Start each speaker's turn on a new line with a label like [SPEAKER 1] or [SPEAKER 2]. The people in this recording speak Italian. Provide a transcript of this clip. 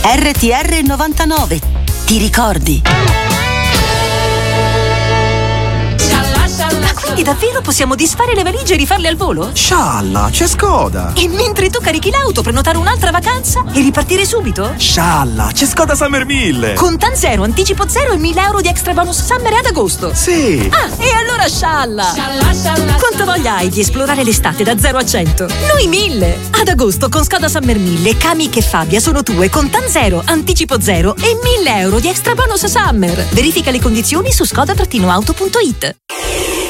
[SPEAKER 1] RTR 99. Ti ricordi?
[SPEAKER 2] Quindi davvero possiamo disfare le valigie e rifarle al volo?
[SPEAKER 3] Scialla, c'è Skoda!
[SPEAKER 2] E mentre tu carichi l'auto, prenotare un'altra vacanza e ripartire subito?
[SPEAKER 3] Scialla, c'è Skoda Summer 1000!
[SPEAKER 2] Con TAN zero, anticipo zero e 1.000 euro di extra bonus summer ad agosto.
[SPEAKER 3] Sì!
[SPEAKER 2] Ah, e allora scialla! Quanta voglia hai di esplorare l'estate da 0 a 100? Noi 1000! Ad agosto con Skoda Summer 1000, Kamiq e Fabia sono tue con TAN zero, anticipo zero e 1.000 euro di extra bonus summer. Verifica le condizioni su skoda-auto.it.